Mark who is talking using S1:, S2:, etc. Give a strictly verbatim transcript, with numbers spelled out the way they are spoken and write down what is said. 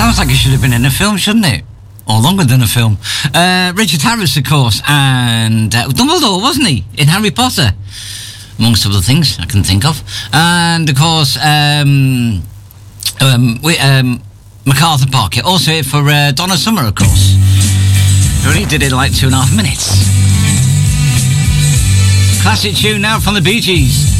S1: Sounds like it should have been in a film, shouldn't it? Or longer than a film. Uh, Richard Harris, of course, and uh, Dumbledore, wasn't he, in Harry Potter? Amongst other things I can think of. And, of course, um, um, we, um, MacArthur Park. Also here for uh, Donna Summer, of course. Who only did it in like two and a half minutes. Classic tune now from the Bee Gees.